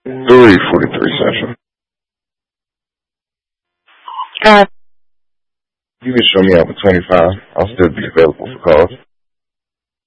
3:43 Central. Uh, You can show me up at 25. I'll still be available for calls.